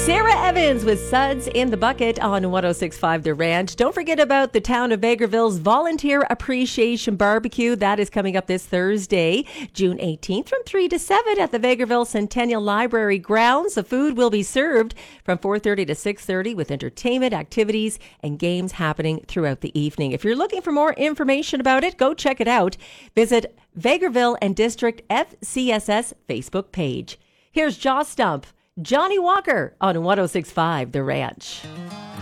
Sarah Evans with Suds in the Bucket on 106.5 The Ranch. Don't forget about the town of Vegreville's Volunteer Appreciation Barbecue. That is coming up this Thursday, June 18th from 3 to 7 at the Vegreville Centennial Library grounds. The food will be served from 4:30 to 6:30 with entertainment, activities, and games happening throughout the evening. If you're looking for more information about it, go check it out. Visit Vegreville and District FCSS Facebook page. Here's Jaw Stump, Johnny Walker on 106.5 The Ranch.